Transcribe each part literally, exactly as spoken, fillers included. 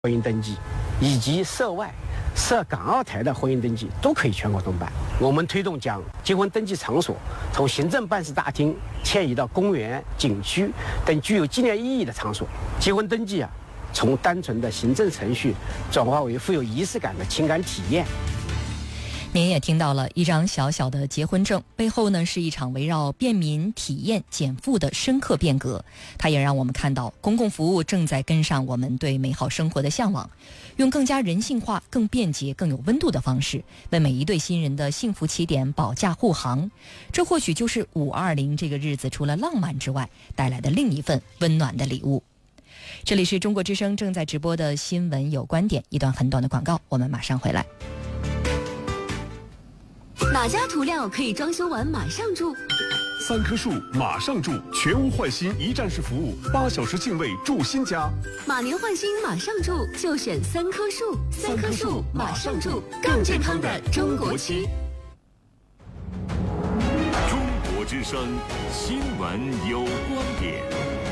婚姻登记，以及涉外、涉港澳台的婚姻登记都可以全国通办。我们推动将结婚登记场所从行政办事大厅迁移到公园、景区等具有纪念意义的场所。结婚登记啊，从单纯的行政程序转化为富有仪式感的情感体验。 您也听到了，一张小小的结婚证背后呢，是一场围绕便民、体验、减负的深刻变革。它也让我们看到，公共服务正在跟上我们对美好生活的向往，用更加人性化、更便捷、更有温度的方式，为每一对新人的幸福起点保驾护航。这或许就是五二零这个日子除了浪漫之外带来的另一份温暖的礼物。这里是中国之声正在直播的新闻有观点，一段很短的广告，我们马上回来。 哪家涂料可以装修完马上住？ 三棵树马上住，全屋换新一站式服务，八小时净位住新家。 马年换新马上住，就选三棵树。三棵树马上住，更健康的中国区。 中国之声新闻有观点。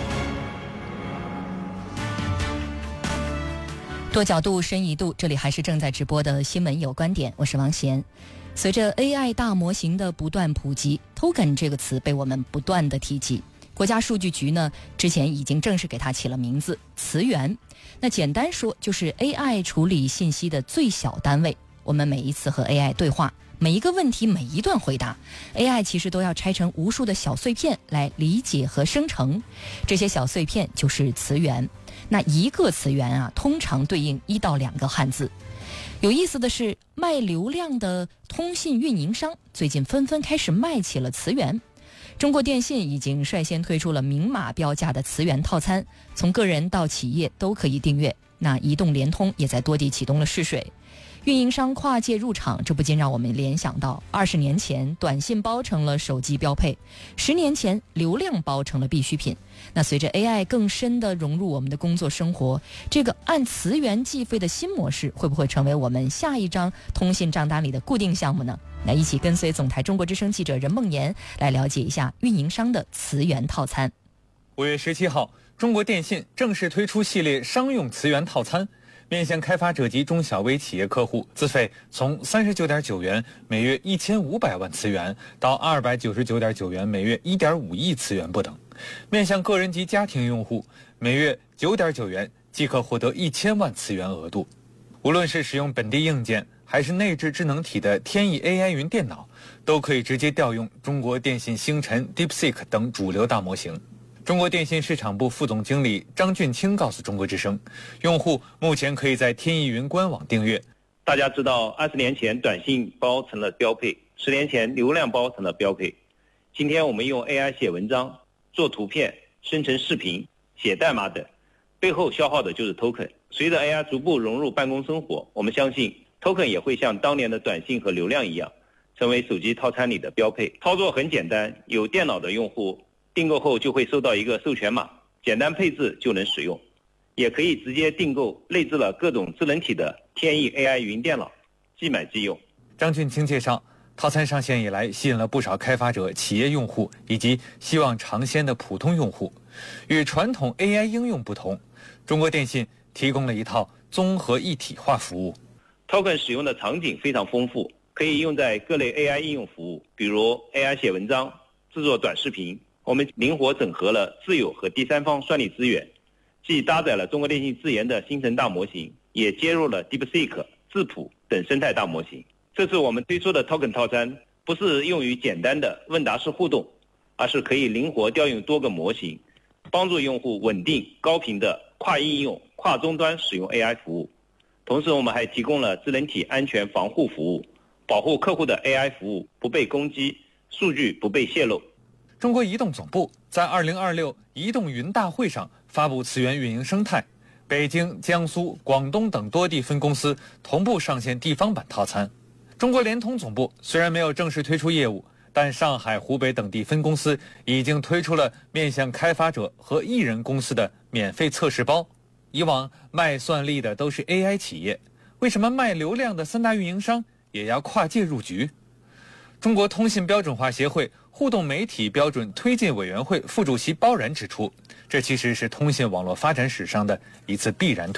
多角度深一度，这里还是正在直播的新闻有观点，我是王贤。随着 A I 大模型的不断普及 ，token 这个词被我们不断的提及。国家数据局呢，之前已经正式给它起了名字“词源”。那简单说，就是 A I 处理信息的最小单位。我们每一次和 A I 对话，每一个问题，每一段回答 ，A I 其实都要拆成无数的小碎片来理解和生成。这些小碎片就是词源。那一个词源啊，通常对应一到两个汉字。有意思的是，卖流量的通信运营商最近纷纷开始卖起了词源。中国电信已经率先推出了明码标价的词源套餐，从个人到企业都可以订阅。那移动、联通也在多地启动了试水。运营商跨界入场，这不禁让我们联想到二十年前短信包成了手机标配，十年前流量包成了必需品。那随着 A I 更深地融入我们的工作生活，这个按词源计费的新模式会不会成为我们下一张通信账单里的固定项目呢？那一起跟随总台中国之声记者任梦妍来了解一下运营商的词源套餐。 五月十七号，中国电信正式推出系列商用词源套餐，面向开发者及中小微企业客户，资费从三十九点九元每月一千五百万词元到二百九十九点九元每月一点五亿词元不等。面向个人及家庭用户，每月九点九元即可获得一千万词元额度。无论是使用本地硬件还是内置智能体的天翼 A I 云电脑，都可以直接调用中国电信星辰、DeepSeek 等主流大模型。中国电信市场部副总经理张俊清告诉中国之声，用户目前可以在天翼云官网订阅。 大家知道，二十年前短信包成了标配，十年前流量包成了标配。今天我们用 A I 写文章、做图片、生成视频、写代码等，背后消耗的就是 token。随着 A I 逐步融入办公生活，我们相信 token 也会像当年的短信和流量一样，成为手机套餐里的标配。操作很简单，有电脑的用户订购后就会收到一个授权码，简单配置就能使用。也可以直接订购内置了各种智能体的天翼 A I 云电脑，即买即用。 张俊清介绍，套餐上线以来，吸引了不少开发者、企业用户以及希望尝鲜的普通用户。与传统 A I 应用不同，中国电信提供了一套综合一体化服务。 Token 使用的场景非常丰富，可以用在各类 A I 应用服务，比如 A I 写文章、制作短视频。我们灵活整合了自有和第三方算力资源，既搭载了中国电信自研的星辰大模型，也接入了 DeepSeek、智谱等生态大模型。这次我们推出的 Token 套餐不是用于简单的问答式互动，而是可以灵活调用多个模型，帮助用户稳定高频的跨应用、跨终端使用 A I 服务。同时我们还提供了智能体安全防护服务，保护客户的 A I 服务不被攻击，数据不被泄露。 中国移动总部在二零二六移动云大会上发布词源运营生态，北京、江苏、广东等多地分公司同步上线地方版套餐。中国联通总部虽然没有正式推出业务，但上海、湖北等地分公司已经推出了面向开发者和艺人公司的免费测试包。以往卖算力的都是 A I 企业，为什么卖流量的三大运营商也要跨界入局？中国通信标准化协会互动媒体标准推进委员会副主席包然指出，这其实是通信网络发展史上的一次必然推进。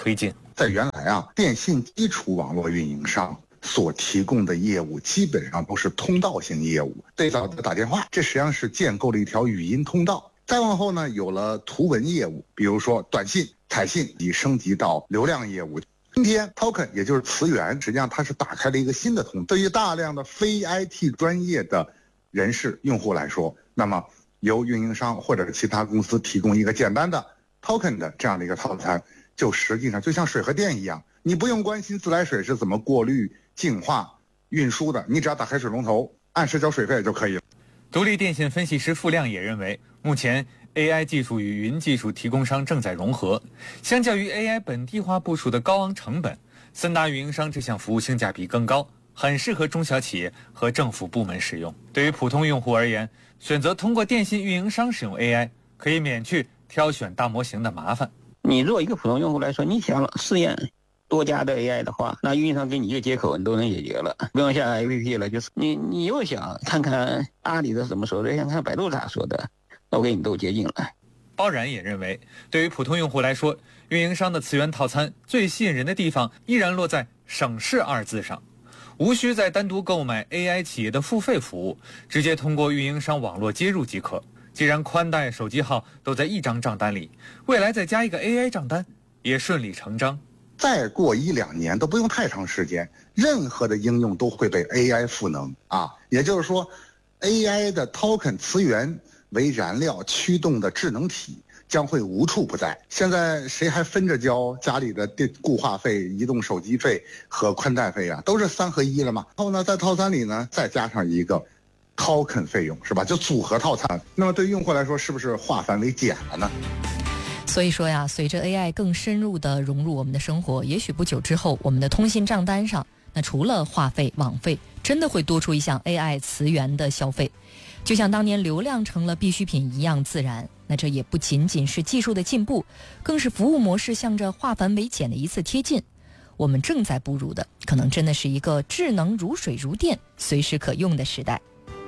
在原来啊，电信基础网络运营商所提供的业务基本上都是通道型业务，最早的打电话，这实际上是建构了一条语音通道。再往后呢，有了图文业务，比如说短信、彩信，已升级到流量业务。今天 token 也就是词源，实际上它是打开了一个新的通道。对于大量的非 I T 专业的人士用户来说，那么由运营商或者是其他公司提供一个简单的 token 的这样的一个套餐，就实际上就像水和电一样，你不用关心自来水是怎么过滤、净化、运输的，你只要打开水龙头，按时交水费就可以了。 独立电信分析师付亮也认为，目前 A I 技术与云技术提供商正在融合，相较于 A I 本地化部署的高昂成本，三大运营商这项服务性价比更高，很适合中小企业和政府部门使用。对于普通用户而言，选择通过电信运营商使用 A I， 可以免去挑选大模型的麻烦。 你作为一个普通用户来说，你想试验多家的 A I 的话，那运营商给你一个接口，你都能解决了，不用下 A P P 了。就是你，你又想看看阿里的怎么说的，想看百度咋说的，那我给你都接近了。 包然也认为，对于普通用户来说，运营商的词源套餐最吸引人的地方依然落在省事二字上，无需再单独购买 A I 企业的付费服务，直接通过运营商网络接入即可。既然宽带、手机号都在一张账单里，未来再加一个 A I 账单也顺理成章。 再过一两年都不用太长时间，任何的应用都会被 A I 赋能啊，也就是说 A I 的 token 词源为燃料驱动的智能体将会无处不在。现在谁还分着交家里的电固话费、移动手机费和宽带费啊？都是三合一了嘛。然后呢，在套餐里呢再加上一个 token 费用，是吧？就组合套餐。那么对用户来说，是不是化繁为简了呢？ 所以说呀，随着 A I 更深入地融入我们的生活，也许不久之后，我们的通信账单上，那除了话费、网费，真的会多出一项 A I 词源的消费。就像当年流量成了必需品一样自然，那这也不仅仅是技术的进步，更是服务模式向着化繁为简的一次贴近。我们正在步入的，可能真的是一个智能如水如电、随时可用的时代。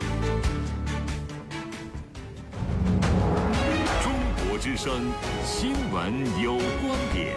中国之声新闻有观点。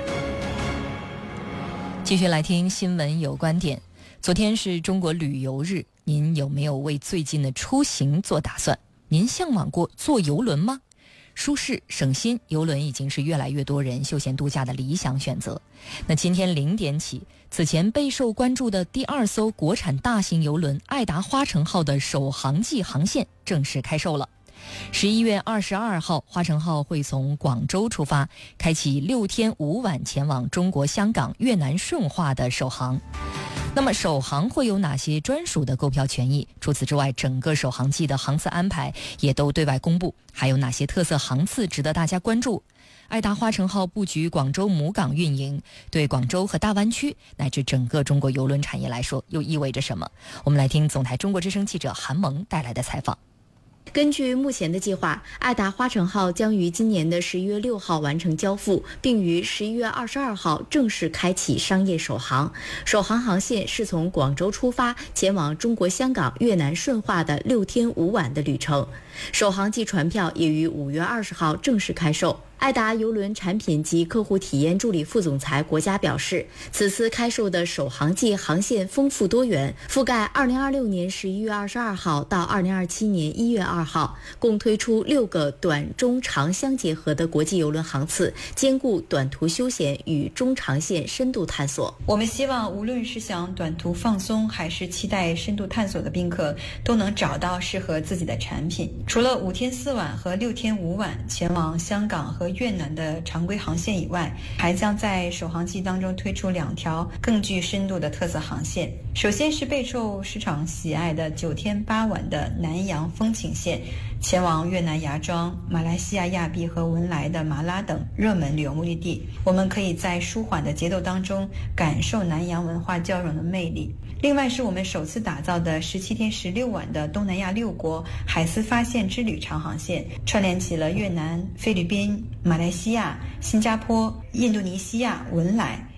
继续来听新闻有观点。昨天是中国旅游日，您有没有为最近的出行做打算？您向往过坐邮轮吗？舒适省心，邮轮已经是越来越多人休闲度假的理想选择。那今天零点起，此前备受关注的第二艘国产大型邮轮爱达花城号的首航季航线正式开售了。十一月二十二号，花城号会从广州出发，开启六天五晚前往中国香港、越南顺化的首航。那么首航会有哪些专属的购票权益？除此之外，整个首航季的航次安排也都对外公布，还有哪些特色航次值得大家关注？爱达花城号布局广州母港运营，对广州和大湾区乃至整个中国邮轮产业来说又意味着什么？我们来听总台中国之声记者韩萌带来的采访。 根据目前的计划，爱达花城号将于今年的十一月六号完成交付，并于十一月二十二号正式开启商业首航。首航航线是从广州出发，前往中国香港、越南顺化的六天五晚的旅程。首航季船票也于五月二十号正式开售。爱达邮轮产品及客户体验助理副总裁国家表示，此次开售的首航季航线丰富多元，覆盖二零二六年十一月二十二号到二零二七年一月二号，共推出六个短中长相结合的国际邮轮航次，兼顾短途休闲与中长线深度探索。 我们希望无论是想短途放松还是期待深度探索的宾客，都能找到适合自己的产品。除了五天四晚和六天五晚前往香港和越南的常规航线以外，还将在首航季当中推出两条更具深度的特色航线。首先是备受市场喜爱的九天八晚的南洋风情线，前往越南芽庄、马来西亚亚庇和文莱的马拉等热门旅游目的地。我们可以在舒缓的节奏当中感受南洋文化交融的魅力。另外是我们首次打造的十七天十六晚的东南亚六国海丝发现之旅长航线，串联起了越南、菲律宾、马来西亚、新加坡、印度尼西亚、文莱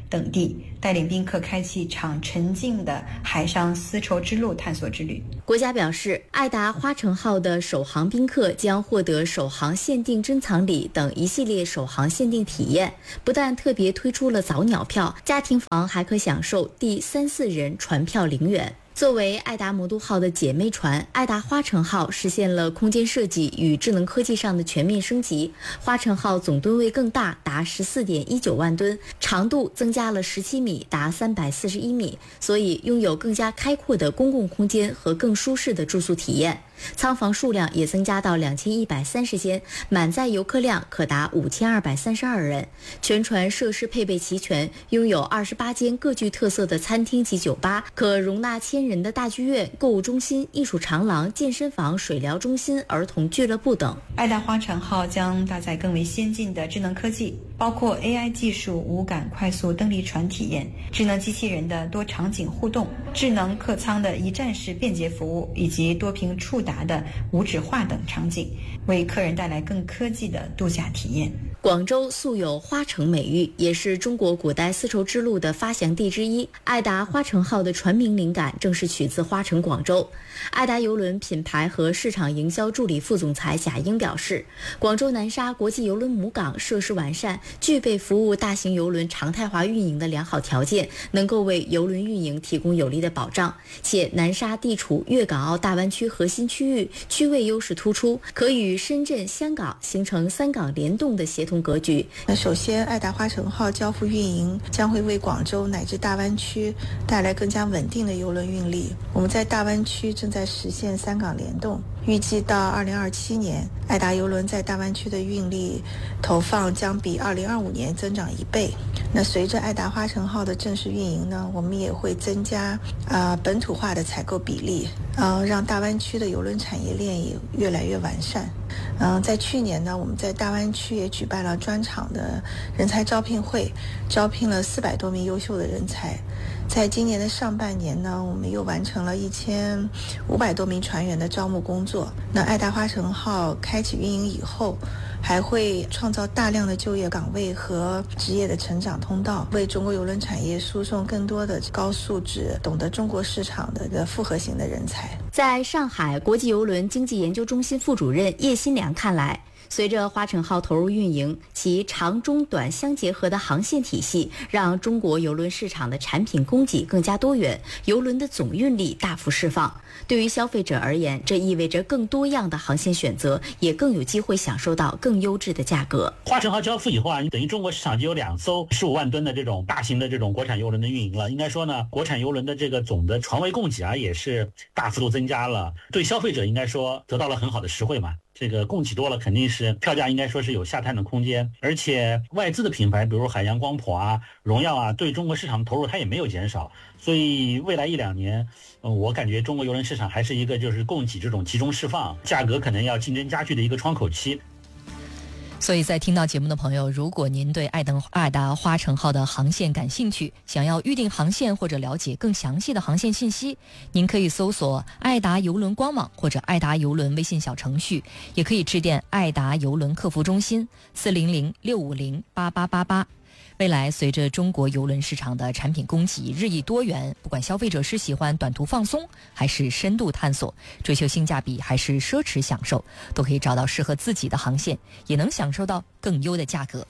等地，带领宾客开启场沉静的海上丝绸之路探索之旅。 国家表示，爱达花城号的首航宾客将获得首航限定珍藏礼等一系列首航限定体验，不但特别推出了早鸟票，家庭房还可享受第三四人船票零元。作为爱达魔都号的姐妹船，爱达花城号实现了空间设计与智能科技上的全面升级。花城号总吨位更大，达 十四点一九万吨，长度增加了十七米，达三百四十一米，所以拥有更加开阔的公共空间和更舒适的住宿体验。舱房数量也增加到两千一百三十间，满载游客量可达五千二百三十二人。全船设施配备齐全，拥有二十八间各具特色的餐厅及酒吧，可容纳千人的大剧院、购物中心、艺术长廊、健身房、水疗中心、儿童俱乐部等。 爱达花城号将搭载更为先进的智能科技，包括 A I 技术无感快速登离船体验、智能机器人的多场景互动、智能客舱的一站式便捷服务以及多屏触达的无纸化等场景，为客人带来更科技的度假体验。 广州素有花城美誉，也是中国古代丝绸之路的发祥地之一。爱达花城号的船名灵感正是取自花城广州。爱达邮轮品牌和市场营销助理副总裁贾英表示，广州南沙国际邮轮母港设施完善，具备服务大型邮轮常态化运营的良好条件，能够为邮轮运营提供有力的保障。且南沙地处粤港澳大湾区核心区域，区位优势突出，可与深圳、香港形成三港联动的协同格局。 那首先，爱达花城号交付运营将会为广州乃至大湾区带来更加稳定的邮轮运力。我们在大湾区正在实现三港联动，预计到二零二七年，爱达邮轮在大湾区的运力投放将比二零二五年增长一倍。那随着爱达花城号的正式运营呢，我们也会增加呃本土化的采购比例，呃让大湾区的邮轮产业链也越来越完善。嗯、呃，在去年呢，我们在大湾区也举办了专场的人才招聘会，招聘了四百多名优秀的人才。在今年的上半年呢，我们又完成了一千五百多名船员的招募工作。那爱达花城号开启运营以后，还会创造大量的就业岗位和职业的成长通道，为中国邮轮产业输送更多的高素质、懂得中国市场的一个复合型的人才。 在上海国际邮轮经济研究中心副主任叶新良看来，随着花城号投入运营，其长中短相结合的航线体系，让中国邮轮市场的产品供给更加多元，邮轮的总运力大幅释放。对于消费者而言，这意味着更多样的航线选择，也更有机会享受到更优质的价格。 花城号交付以后啊，等于中国市场就有两艘十五万吨的这种大型的这种国产邮轮的运营了。应该说呢，国产邮轮的这个总的船位供给啊，也是大幅度增加了，对消费者应该说得到了很好的实惠嘛。这个供给多了，肯定是票价应该说是有下探的空间，而且外资的品牌，比如海洋光谱啊、荣耀啊，对中国市场投入它也没有减少，所以未来一两年，呃，我感觉中国邮轮市场还是一个就是供给这种集中释放，价格可能要竞争加剧的一个窗口期。 所以在听到节目的朋友，如果您对爱登爱达花城号的航线感兴趣，想要预订航线或者了解更详细的航线信息，您可以搜索爱达邮轮官网或者爱达邮轮微信小程序，也可以致电爱达邮轮客服中心四零零六五零八八八八。未来随着中国邮轮市场的产品供给日益多元，不管消费者是喜欢短途放松还是深度探索，追求性价比还是奢侈享受，都可以找到适合自己的航线，也能享受到更优的价格。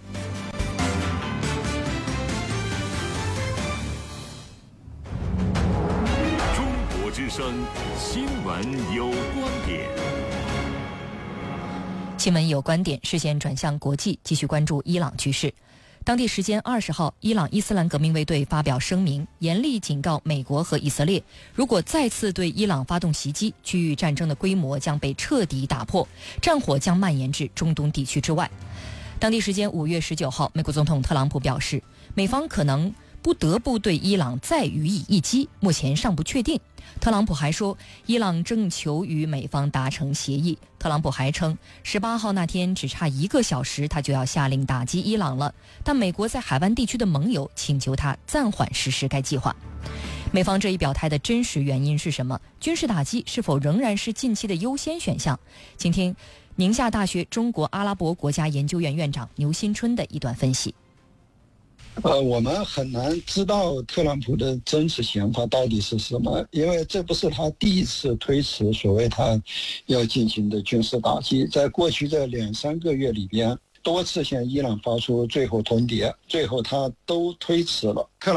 中国之声新闻有观点。 新闻有观点，视线转向国际，继续关注伊朗局势。当地时间二十号，伊朗伊斯兰革命卫队发表声明，严厉警告美国和以色列，如果再次对伊朗发动袭击，区域战争的规模将被彻底打破，战火将蔓延至中东地区之外。当地时间五月十九号，美国总统特朗普表示，美方可能不得不对伊朗再予以一击，目前尚不确定。特朗普还说，伊朗正求与美方达成协议。特朗普还称，十八号那天只差一个小时，他就要下令打击伊朗了，但美国在海湾地区的盟友请求他暂缓实施该计划。美方这一表态的真实原因是什么？军事打击是否仍然是近期的优先选项？请听宁夏大学中国阿拉伯国家研究院院长牛新春的一段分析。 呃，我们很难知道特朗普的真实想法到底是什么，因为这不是他第一次推迟所谓他要进行的军事打击，在过去这两三个月里边，多次向伊朗发出最后通牒，最后他都推迟了。